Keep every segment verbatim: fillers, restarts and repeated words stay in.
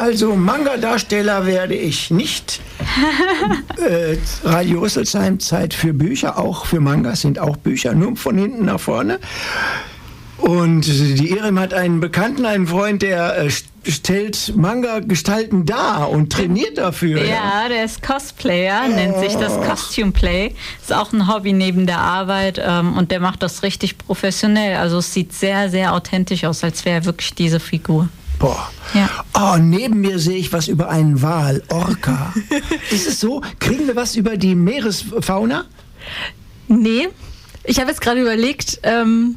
Also Manga-Darsteller werde ich nicht. äh, Radio Rüsselsheim, Zeit für Bücher, auch für Mangas sind auch Bücher, nur von hinten nach vorne. Und die Erim hat einen Bekannten, einen Freund, der äh, stellt Manga-Gestalten dar und trainiert dafür. Ja, ja. Der ist Cosplayer, nennt sich das Costume Play. Ist auch ein Hobby neben der Arbeit ähm, und der macht das richtig professionell. Also es sieht sehr, sehr authentisch aus, als wäre er wirklich diese Figur. Boah. Ja. Oh, neben mir sehe ich was über einen Wal, Orca. Ist es so? Kriegen wir was über die Meeresfauna? Nee. Ich habe jetzt gerade überlegt, ähm,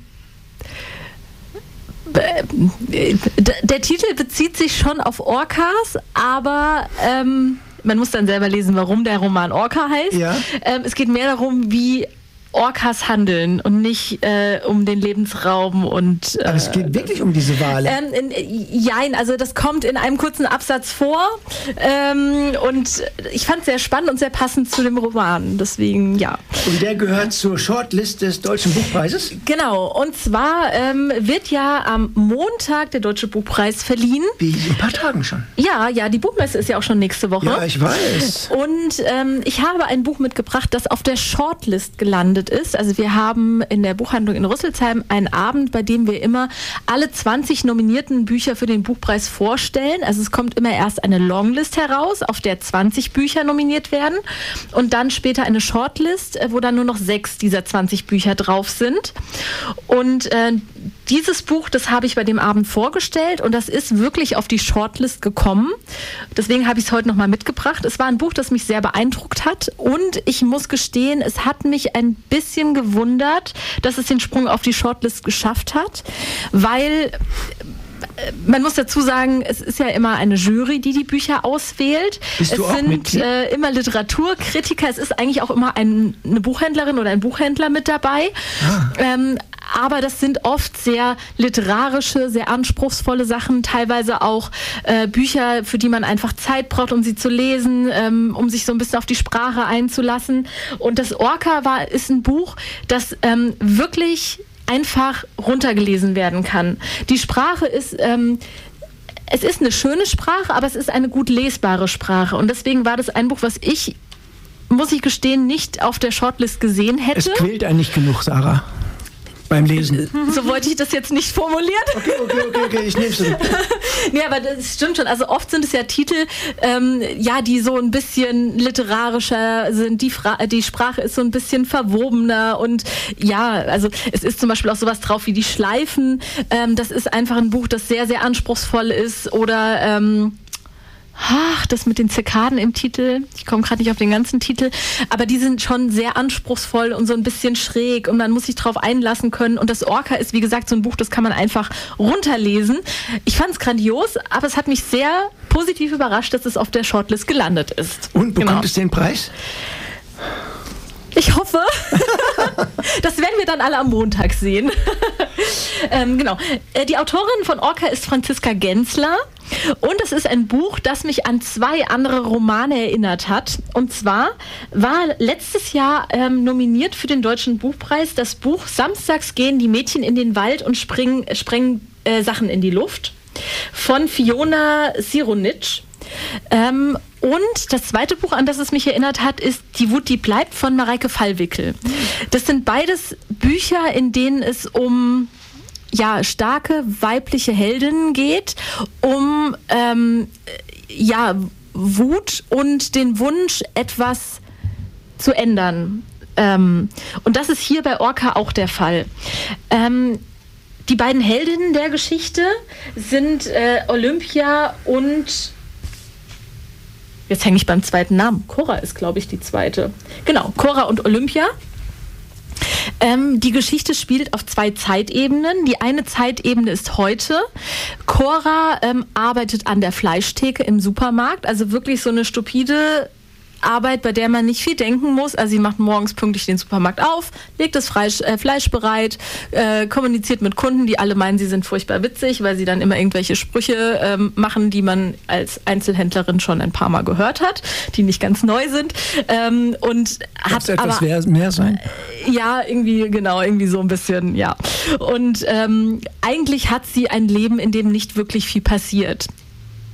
der Titel bezieht sich schon auf Orcas, aber ähm, man muss dann selber lesen, warum der Roman Orca heißt. Ja. Ähm, es geht mehr darum, wie Orcas handeln und nicht äh, um den Lebensraum und... Äh, Aber es geht wirklich um diese Wale. Ähm, in, jein, also das kommt in einem kurzen Absatz vor ähm, und ich fand es sehr spannend und sehr passend zu dem Roman, deswegen ja. Und der gehört zur Shortlist des Deutschen Buchpreises? Genau, und zwar ähm, wird ja am Montag der Deutsche Buchpreis verliehen. Wie, in ein paar Tagen schon? Ja, ja, die Buchmesse ist ja auch schon nächste Woche. Ja, ich weiß. Und ähm, ich habe ein Buch mitgebracht, das auf der Shortlist gelandet ist. Also wir haben in der Buchhandlung in Rüsselsheim einen Abend, bei dem wir immer alle zwanzig nominierten Bücher für den Buchpreis vorstellen. Also es kommt immer erst eine Longlist heraus, auf der zwanzig Bücher nominiert werden und dann später eine Shortlist, wo dann nur noch sechs dieser zwanzig Bücher drauf sind. Und äh, dieses Buch, das habe ich bei dem Abend vorgestellt und das ist wirklich auf die Shortlist gekommen. Deswegen habe ich es heute nochmal mitgebracht. Es war ein Buch, das mich sehr beeindruckt hat und ich muss gestehen, es hat mich ein bisschen gewundert, dass es den Sprung auf die Shortlist geschafft hat, weil man muss dazu sagen, es ist ja immer eine Jury, die die Bücher auswählt. Bist es du auch sind äh, immer Literaturkritiker, es ist eigentlich auch immer ein, eine Buchhändlerin oder ein Buchhändler mit dabei. Ah. Ähm, aber das sind oft sehr literarische, sehr anspruchsvolle Sachen, teilweise auch äh, Bücher, für die man einfach Zeit braucht, um sie zu lesen, ähm, um sich so ein bisschen auf die Sprache einzulassen. Und das Orca war, ist ein Buch, das ähm, wirklich einfach runtergelesen werden kann. Die Sprache ist... Ähm, Es ist eine schöne Sprache, aber es ist eine gut lesbare Sprache. Und deswegen war das ein Buch, was ich, muss ich gestehen, nicht auf der Shortlist gesehen hätte. Es quält einen nicht genug, Sarah, beim Lesen. So wollte ich das jetzt nicht formulieren. Okay, okay, okay, okay, ich nehme es. Nee, aber das stimmt schon. Also oft sind es ja Titel, ähm, ja, die so ein bisschen literarischer sind. Die, Fra- die Sprache ist so ein bisschen verwobener und ja, also es ist zum Beispiel auch sowas drauf wie die Schleifen. Ähm, das ist einfach ein Buch, das sehr, sehr anspruchsvoll ist oder ähm, Ach, das mit den Zikaden im Titel. Ich komme gerade nicht auf den ganzen Titel. Aber die sind schon sehr anspruchsvoll und so ein bisschen schräg. Und man muss sich drauf einlassen können. Und das Orca ist, wie gesagt, so ein Buch, das kann man einfach runterlesen. Ich fand es grandios, aber es hat mich sehr positiv überrascht, dass es auf der Shortlist gelandet ist. Und bekommt genau. es den Preis? Ich hoffe. Das werden wir dann alle am Montag sehen. ähm, genau. Die Autorin von Orca ist Franziska Gensler. Und es ist ein Buch, das mich an zwei andere Romane erinnert hat. Und zwar war letztes Jahr ähm, nominiert für den Deutschen Buchpreis das Buch Samstags gehen die Mädchen in den Wald und springen, sprengen äh, Sachen in die Luft von Fiona Sironitsch. Ähm, und das zweite Buch, an das es mich erinnert hat, ist Die Wut, die bleibt von Mareike Fallwickel. Das sind beides Bücher, in denen es um ja, starke weibliche Heldinnen geht, um ähm, ja, Wut und den Wunsch, etwas zu ändern. Ähm, und das ist hier bei Orca auch der Fall. Ähm, die beiden Heldinnen der Geschichte sind äh, Olympia und jetzt hänge ich beim zweiten Namen. Cora ist, glaube ich, die zweite. Genau, Cora und Olympia. Ähm, die Geschichte spielt auf zwei Zeitebenen. Die eine Zeitebene ist heute. Cora ähm, arbeitet an der Fleischtheke im Supermarkt, also wirklich so eine stupide Arbeit, bei der man nicht viel denken muss. Also sie macht morgens pünktlich den Supermarkt auf, legt das Fleisch, äh, Fleisch bereit, äh, kommuniziert mit Kunden, die alle meinen, sie sind furchtbar witzig, weil sie dann immer irgendwelche Sprüche ähm, machen, die man als Einzelhändlerin schon ein paar Mal gehört hat, die nicht ganz neu sind. Ähm, und Kannst hat etwas aber mehr sein? Ja, irgendwie, genau, irgendwie so ein bisschen, ja. Und ähm, eigentlich hat sie ein Leben, in dem nicht wirklich viel passiert.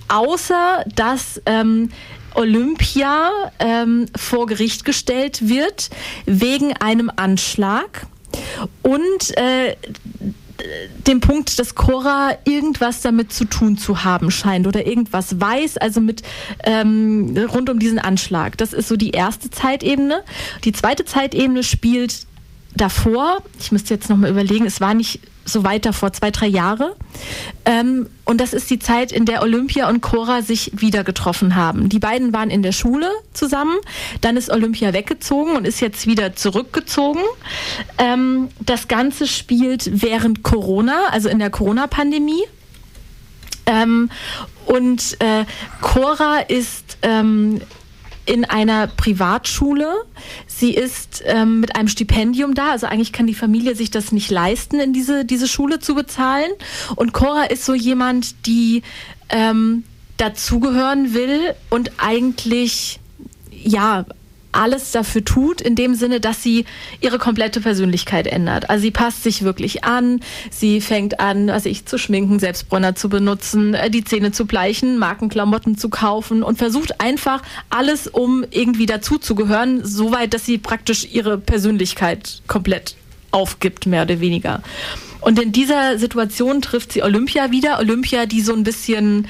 außer dass ähm, Olympia ähm, vor Gericht gestellt wird wegen einem Anschlag und äh, dem Punkt, dass Cora irgendwas damit zu tun zu haben scheint oder irgendwas weiß, also mit ähm, rund um diesen Anschlag. Das ist so die erste Zeitebene. Die zweite Zeitebene spielt davor, ich müsste jetzt nochmal überlegen, es war nicht so weit davor, zwei, drei Jahre. Ähm, und das ist die Zeit, in der Olympia und Cora sich wieder getroffen haben. Die beiden waren in der Schule zusammen, dann ist Olympia weggezogen und ist jetzt wieder zurückgezogen. Ähm, das Ganze spielt während Corona, also in der Corona-Pandemie. Ähm, und äh, Cora ist ähm, in einer Privatschule. Sie ist ähm, mit einem Stipendium da, also eigentlich kann die Familie sich das nicht leisten, in diese, diese Schule zu bezahlen. Und Cora ist so jemand, die ähm, dazugehören will und eigentlich, ja, alles dafür tut, in dem Sinne, dass sie ihre komplette Persönlichkeit ändert. Also sie passt sich wirklich an, sie fängt an, also ich zu schminken, Selbstbräuner zu benutzen, die Zähne zu bleichen, Markenklamotten zu kaufen und versucht einfach alles, um irgendwie dazuzugehören, soweit, dass sie praktisch ihre Persönlichkeit komplett aufgibt, mehr oder weniger. Und in dieser Situation trifft sie Olympia wieder, Olympia, die so ein bisschen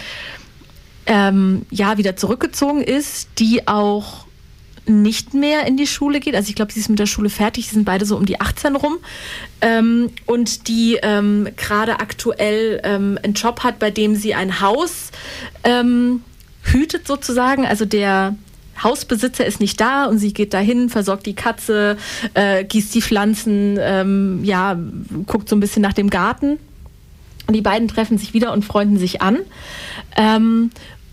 ähm, ja wieder zurückgezogen ist, die auch nicht mehr in die Schule geht. Also ich glaube, sie ist mit der Schule fertig. Sie sind beide so um die achtzehn rum. Ähm, und die ähm, gerade aktuell ähm, einen Job hat, bei dem sie ein Haus ähm, hütet sozusagen. Also der Hausbesitzer ist nicht da und sie geht dahin, versorgt die Katze, äh, gießt die Pflanzen, ähm, ja, guckt so ein bisschen nach dem Garten. Und die beiden treffen sich wieder und freunden sich an. Ähm,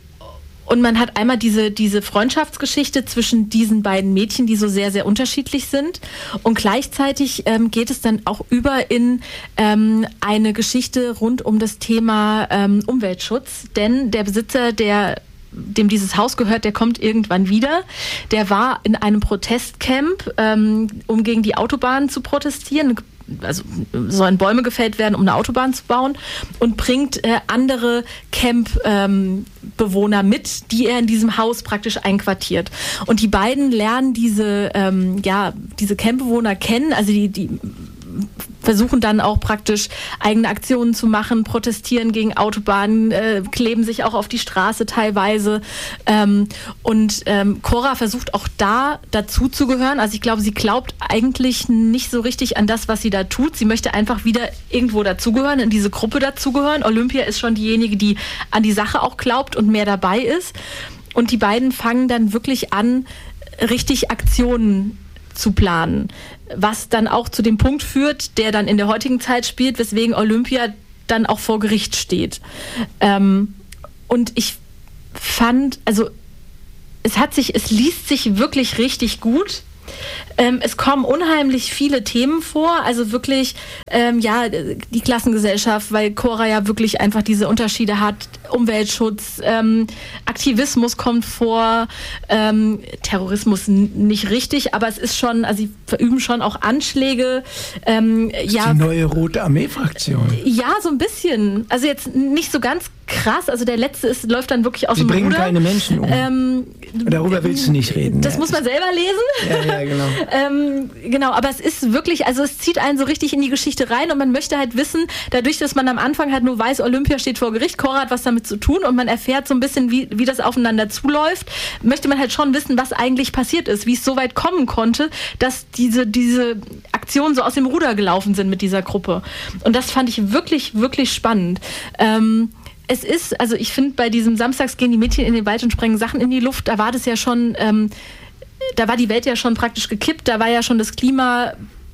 Und man hat einmal diese, diese Freundschaftsgeschichte zwischen diesen beiden Mädchen, die so sehr, sehr unterschiedlich sind. Und gleichzeitig ähm, geht es dann auch über in ähm, eine Geschichte rund um das Thema ähm, Umweltschutz. Denn der Besitzer, der dem dieses Haus gehört, der kommt irgendwann wieder. Der war in einem Protestcamp, ähm, um gegen die Autobahn zu protestieren. Also sollen Bäume gefällt werden, um eine Autobahn zu bauen, und bringt äh, andere Camp-Bewohner ähm, mit, die er in diesem Haus praktisch einquartiert. Und die beiden lernen diese, ähm, ja, diese Camp-Bewohner kennen, also die, die versuchen dann auch praktisch eigene Aktionen zu machen, protestieren gegen Autobahnen, äh, kleben sich auch auf die Straße teilweise. Ähm, und ähm, Cora versucht auch da dazuzugehören. Also ich glaube, sie glaubt eigentlich nicht so richtig an das, was sie da tut. Sie möchte einfach wieder irgendwo dazugehören, in diese Gruppe dazugehören. Olympia ist schon diejenige, die an die Sache auch glaubt und mehr dabei ist. Und die beiden fangen dann wirklich an, richtig Aktionen zu planen, was dann auch zu dem Punkt führt, der dann in der heutigen Zeit spielt, weswegen Olympia dann auch vor Gericht steht. Ähm, und ich fand, also es hat sich, es liest sich wirklich richtig gut. Ähm, es kommen unheimlich viele Themen vor, also wirklich, ähm, ja, die Klassengesellschaft, weil Cora ja wirklich einfach diese Unterschiede hat, Umweltschutz, ähm, Aktivismus kommt vor, ähm, Terrorismus n- nicht richtig, aber es ist schon, also sie verüben schon auch Anschläge. Ähm, das ist ja, die neue Rote Armee-Fraktion. Ja, so ein bisschen. Also jetzt nicht so ganz krass, also der letzte ist, läuft dann wirklich aus Sie dem bringen Ruder. keine Menschen um. Ähm, Darüber willst du nicht reden. Das ja. muss man selber lesen. Ja, ja, genau. ähm, genau, aber es ist wirklich, also es zieht einen so richtig in die Geschichte rein und man möchte halt wissen, dadurch, dass man am Anfang halt nur weiß, Olympia steht vor Gericht, Cora hat was damit zu tun und man erfährt so ein bisschen, wie, wie das aufeinander zuläuft, möchte man halt schon wissen, was eigentlich passiert ist, wie es so weit kommen konnte, dass diese, diese Aktionen so aus dem Ruder gelaufen sind mit dieser Gruppe. Und das fand ich wirklich, wirklich spannend. Ähm, Es ist, also ich finde, bei diesem Samstags gehen die Mädchen in den Wald und sprengen Sachen in die Luft, da war das ja schon, ähm, da war die Welt ja schon praktisch gekippt, da war ja schon das Klima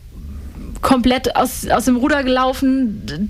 komplett aus, aus dem Ruder gelaufen.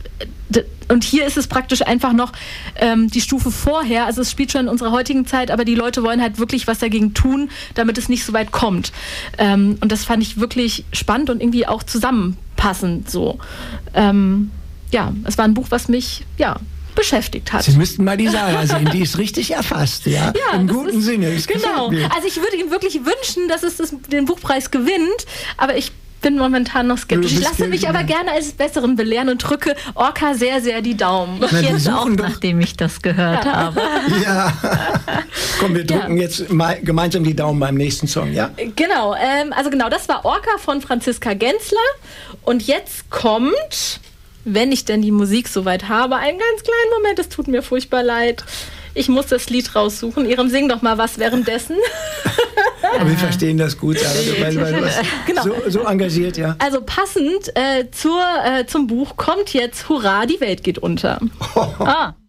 Und hier ist es praktisch einfach noch ähm, die Stufe vorher, also es spielt schon in unserer heutigen Zeit, aber die Leute wollen halt wirklich was dagegen tun, damit es nicht so weit kommt. Ähm, und das fand ich wirklich spannend und irgendwie auch zusammenpassend so. Ähm, ja, es war ein Buch, was mich, ja, beschäftigt hat. Sie müssten mal die Sarah sehen, die ist richtig erfasst, ja, ja im guten ist, Sinne. Das genau. Also ich würde ihm wirklich wünschen, dass es das, den Buchpreis gewinnt, aber ich bin momentan noch skeptisch. Ich Du bist lasse mich skeptisch, aber ja. gerne als Besseren belehren und drücke Orca sehr, sehr die Daumen. Na, die Jetzt auch, suchen doch- nachdem ich das gehört habe. Ja. Komm, wir drücken Ja. jetzt mal gemeinsam die Daumen beim nächsten Song, ja? Genau, ähm, also genau, das war Orca von Franziska Gensler. Und jetzt kommt, wenn ich denn die Musik soweit habe, einen ganz kleinen Moment, es tut mir furchtbar leid. Ich muss das Lied raussuchen. Ihrem, sing doch mal was währenddessen. Aber wir verstehen das gut, aber weil, weil du warst Genau. so, so engagiert, ja. Also passend äh, zur, äh, zum Buch kommt jetzt Hurra, die Welt geht unter. Ah.